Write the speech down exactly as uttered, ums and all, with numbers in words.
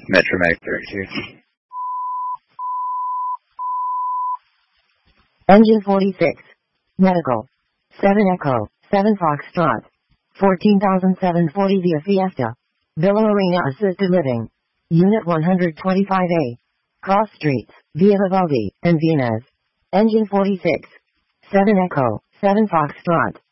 Metromag thirty-two. Engine forty-six. Medical. seven Echo, seven Foxtrot. fourteen thousand seven hundred forty via Fiesta. Villa Arena Assisted Living. Unit one twenty-five A. Cross Streets, via Vivaldi, and Venez. Engine forty-six. seven Echo, seven Foxtrot.